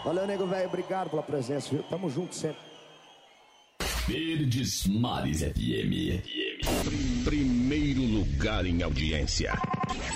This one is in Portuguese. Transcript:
Valeu, nego velho, obrigado pela presença, viu? Tamo junto sempre. Verdes Mares FM. Primeiro lugar em audiência.